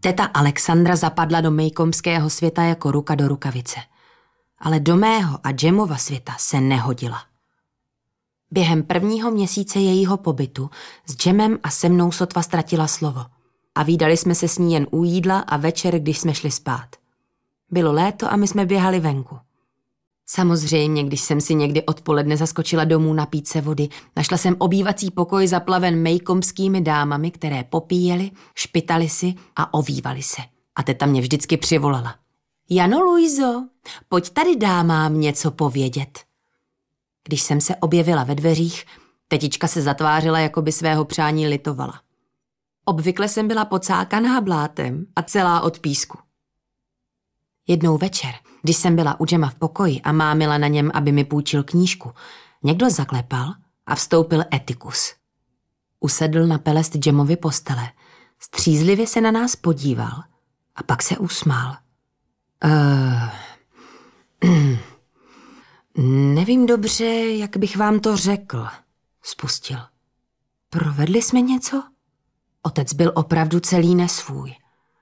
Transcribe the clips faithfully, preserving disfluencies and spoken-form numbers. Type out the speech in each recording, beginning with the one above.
Teta Alexandra zapadla do mejkomského světa jako ruka do rukavice. Ale do mého a Jemova světa se nehodila. Během prvního měsíce jejího pobytu s Jemem a se mnou sotva ztratila slovo. A vídali jsme se s ní jen u jídla a večer, když jsme šli spát. Bylo léto a my jsme běhali venku. Samozřejmě, když jsem si někdy odpoledne zaskočila domů napít se vody, našla jsem obývací pokoj zaplaven mejkomskými dámami, které popíjely, špitali si a ovívali se. A teta mě vždycky přivolala. Jano Luizo, pojď tady dámám něco povědět. Když jsem se objevila ve dveřích, tetička se zatvářila, jako by svého přání litovala. Obvykle jsem byla pocákaná blátem a celá od písku. Jednou večer, když jsem byla u Jema v pokoji a mámila na něm, aby mi půjčil knížku, někdo zaklepal a vstoupil Etikus. Usedl na pelest Jemovy postele, střízlivě se na nás podíval a pak se usmál. Uh, nevím dobře, jak bych vám to řekl, spustil. Provedli jsme něco? Otec byl opravdu celý nesvůj.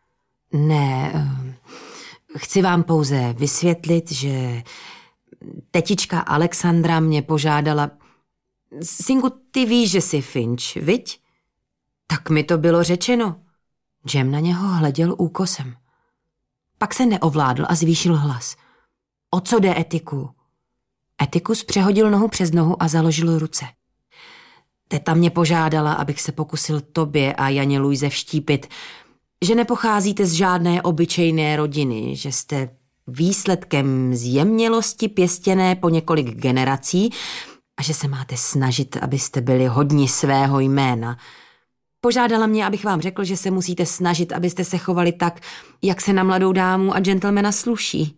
Ne, chci vám pouze vysvětlit, že tetička Alexandra mě požádala. Synku, ty víš, že jsi Finch, viď? Tak mi to bylo řečeno. Jem na něho hleděl úkosem. Pak se neovládl a zvýšil hlas. O co jde, Etiku? Etikus přehodil nohu přes nohu a založil ruce. Teta mě požádala, abych se pokusil tobě a Janě Luize vštípit, že nepocházíte z žádné obyčejné rodiny, že jste výsledkem zjemnělosti pěstěné po několik generací a že se máte snažit, abyste byli hodni svého jména. Požádala mě, abych vám řekl, že se musíte snažit, abyste se chovali tak, jak se na mladou dámu a gentlemana sluší.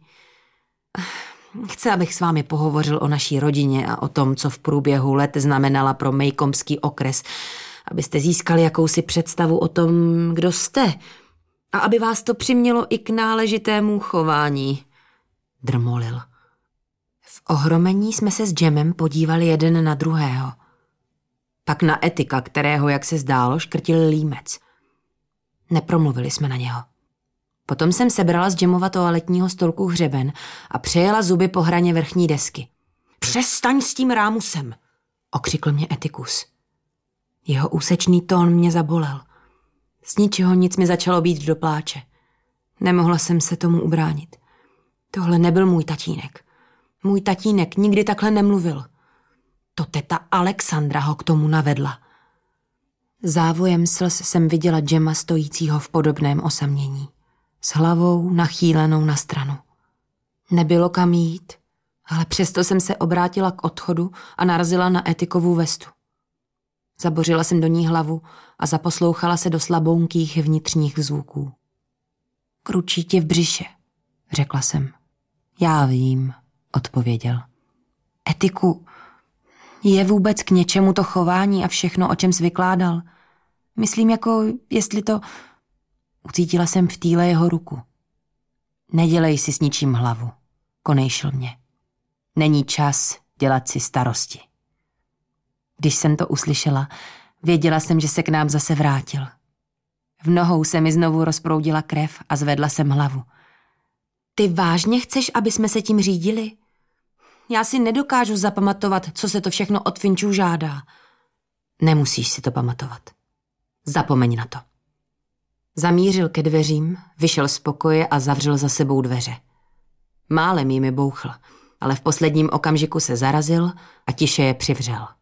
Chci, abych s vámi pohovořil o naší rodině a o tom, co v průběhu let znamenala pro mejkomský okres, abyste získali jakousi představu o tom, kdo jste a aby vás to přimělo i k náležitému chování, drmolil. V ohromení jsme se s Jemem podívali jeden na druhého. Pak na Etika, kterého, jak se zdálo, škrtil límec. Nepromluvili jsme na něho. Potom jsem sebrala z Jemova toaletního stolku hřeben a přejela zuby po hraně vrchní desky. Přestaň s tím rámusem, okřikl mě Etikus. Jeho úsečný tón mě zabolel. Z ničeho nic mi začalo být do pláče. Nemohla jsem se tomu ubránit. Tohle nebyl můj tatínek. Můj tatínek nikdy takhle nemluvil. To teta Alexandra ho k tomu navedla. Závojem slz jsem viděla Jema stojícího v podobném osamění. S hlavou nachýlenou na stranu. Nebylo kam jít, ale přesto jsem se obrátila k odchodu a narazila na Etikovu vestu. Zabořila jsem do ní hlavu a zaposlouchala se do slabounkých vnitřních zvuků. Kručí ti v břiše, řekla jsem. Já vím, odpověděl. Etiku, je vůbec k něčemu to chování a všechno, o čem jsi vykládal? Myslím, jako jestli to... Ucítila jsem v týle jeho ruku. Nedělej si s ničím hlavu, konejšil mě. Není čas dělat si starosti. Když jsem to uslyšela, věděla jsem, že se k nám zase vrátil. V nohou se mi znovu rozproudila krev a zvedla jsem hlavu. Ty vážně chceš, aby jsme se tím řídili? Já si nedokážu zapamatovat, co se to všechno od Finchů žádá. Nemusíš si to pamatovat. Zapomeň na to. Zamířil ke dveřím, vyšel z pokoje a zavřel za sebou dveře. Málem jimi bouchl, ale v posledním okamžiku se zarazil a tiše je přivřel.